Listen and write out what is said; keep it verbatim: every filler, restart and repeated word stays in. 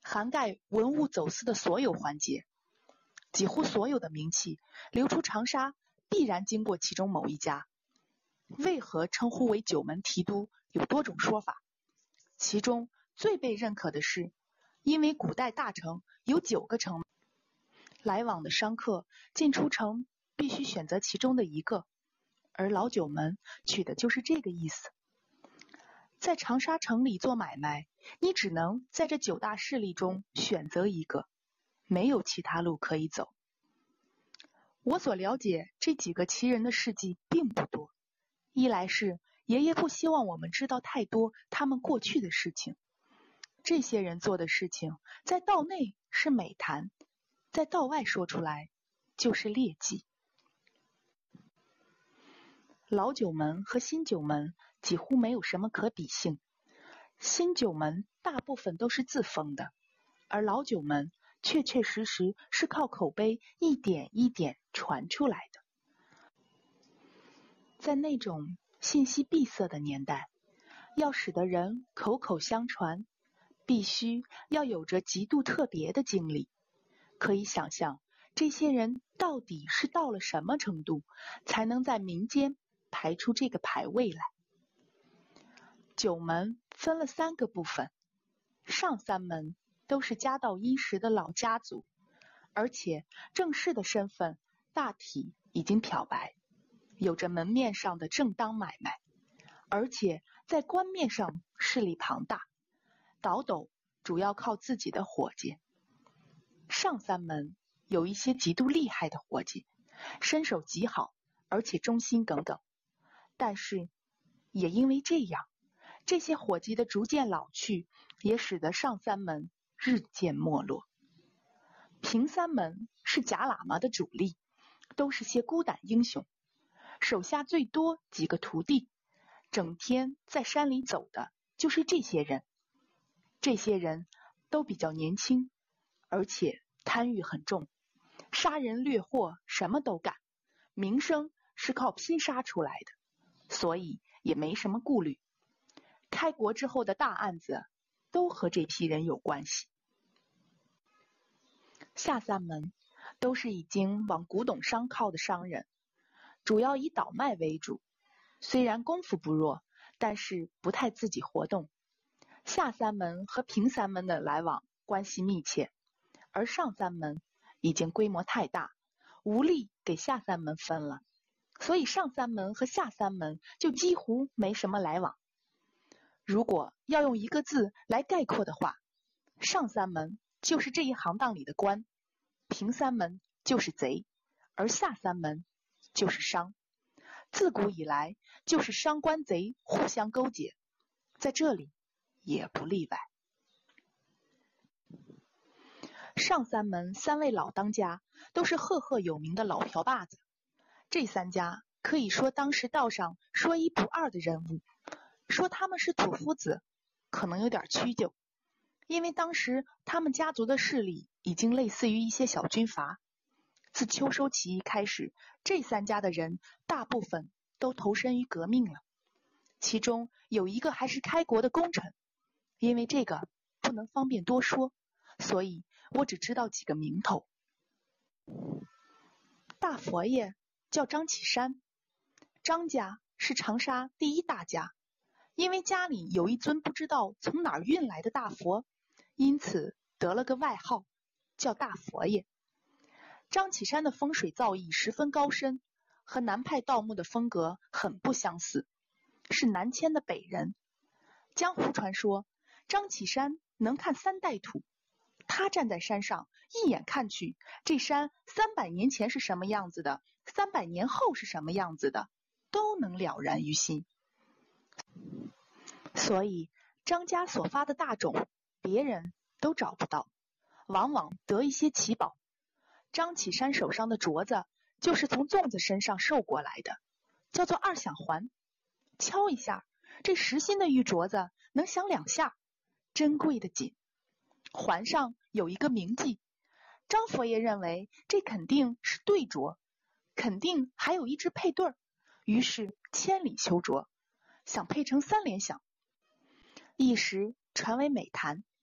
涵盖文物走私的所有环节，几乎所有的名器流出长沙必然经过其中某一家。为何称呼为九门提督有多种说法，其中最被认可的是，因为古代大城有九个城，来往的商客进出城必须选择其中的一个，而老九门取的就是这个意思。在长沙城里做买卖，你只能在这九大势力中选择一个，没有其他路可以走。我所了解这几个奇人的事迹并不多，一来是爷爷不希望我们知道太多他们过去的事情，这些人做的事情在道内是美谈，在道外说出来就是劣迹。老九门和新九门几乎没有什么可比性，新九门大部分都是自封的，而老九门确确实实是靠口碑一点一点传出来的。在那种信息闭塞的年代，要使得人口口相传，必须要有着极度特别的经历。可以想象，这些人到底是到了什么程度，才能在民间排出这个牌位来。九门分了三个部分，上三门都是家道殷实的老家族，而且正式的身份大体已经漂白，有着门面上的正当买卖，而且在官面上势力庞大，倒斗主要靠自己的伙计。上三门有一些极度厉害的伙计，身手极好，而且忠心耿耿，但是也因为这样，这些伙计的逐渐老去，也使得上三门日渐没落。平三门是假喇嘛的主力，都是些孤胆英雄，手下最多几个徒弟，整天在山里走的就是这些人。这些人都比较年轻，而且贪欲很重，杀人掠货什么都干，名声是靠拼杀出来的，所以也没什么顾虑。开国之后的大案子都和这批人有关系。下三门都是已经往古董商靠的商人，主要以倒卖为主，虽然功夫不弱，但是不太自己活动。下三门和平三门的来往关系密切，而上三门已经规模太大，无力给下三门分了，所以上三门和下三门就几乎没什么来往。如果要用一个字来概括的话，上三门就是这一行当里的官，平三门就是贼，而下三门就是商。自古以来就是商官贼互相勾结，在这里也不例外。上三门三位老当家都是赫赫有名的老瓢把子，这三家可以说当时道上说一不二的人物，说他们是土夫子可能有点屈就，因为当时他们家族的势力已经类似于一些小军阀。自秋收起义开始，这三家的人大部分都投身于革命了，其中有一个还是开国的功臣，因为这个不能方便多说，所以我只知道几个名头。大佛爷叫张启山，张家是长沙第一大家，因为家里有一尊不知道从哪儿运来的大佛，因此得了个外号叫大佛爷。张启山的风水造诣十分高深，和南派盗墓的风格很不相似，是南迁的北人。江湖传说张启山能看三代土，他站在山上一眼看去，这山三百年前是什么样子的，三百年后是什么样子的，都能了然于心。所以张家所发的大种别人都找不到，往往得一些奇宝。张启山手上的镯子就是从粽子身上受过来的，叫做二响环，敲一下，这实心的玉镯子能响两下，珍贵的紧。环上有一个铭记，张佛爷认为这肯定是对镯，肯定还有一只配对儿，于是千里求镯，想配成三连响，一时传为美谈。